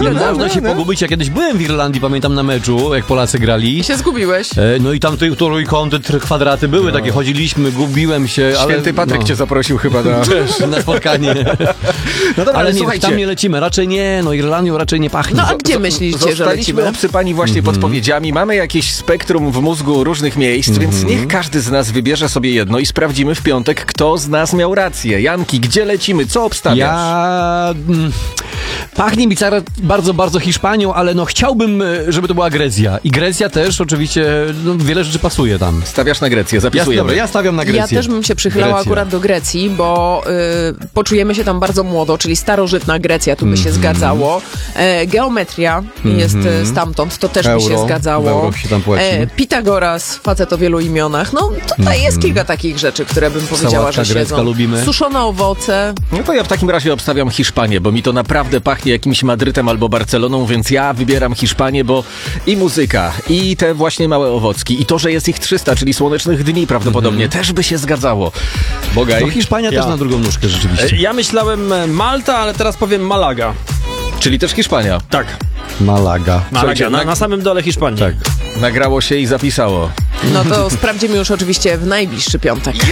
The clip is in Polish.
I można się pogubić. Ja kiedyś byłem w Irlandii, pamiętam, na meczu, jak Polacy grali. I się zgubiłeś. No i tam trójkąty, kwadraty były takie, chodziliśmy, gubiłem się. Święty Patryk cię zaprosił chyba na spotkanie. No dobra, ale nie, słuchajcie, tam nie lecimy, raczej nie, Irlandią raczej nie pachnie. No a gdzie myślicie, że zostaliśmy lecimy? obsypani właśnie podpowiedziami. Mamy jakieś spektrum w mózgu różnych miejsc, więc niech każdy z nas wybierze sobie jedno i sprawdzimy w piątek, kto z nas miał rację. Janki, gdzie lecimy? Co obstawiasz? Pachnie mi bardzo, bardzo Hiszpanią, ale chciałbym, żeby to była Grecja. I Grecja też oczywiście, wiele rzeczy pasuje tam. Stawiasz na Grecję, zapisujemy. Ja stawiam na Grecję. Ja też bym się przychylała akurat do Grecji, bo poczujemy się tam bardzo młodo, czyli starożytna Grecja, tu by się zgadzało. Geometria jest stamtąd, to też by się zgadzało. Euro się tam płaci. Pitagoras, facet o wielu imionach. No tutaj jest kilka takich rzeczy, które bym powiedziała, Sałatka że grecka siedzą. lubimy. Suszone owoce. No to ja w takim razie obstawiam Hiszpanię, bo mi to naprawdę pachnie jakimś Madrytem albo Barceloną, więc ja wybieram Hiszpanię, bo i muzyka, i te właśnie małe owocki, i to, że jest ich 300, czyli słonecznych dni prawdopodobnie, też by się zgadzało. Bogaj. To Hiszpania też na drugą nóżkę rzeczywiście. Ja myślałem Malta, ale teraz powiem Malaga. Czyli też Hiszpania. Tak. Malaga. Malaga, na samym dole Hiszpanii. Tak. Nagrało się i zapisało. No to sprawdzimy już oczywiście w najbliższy piątek.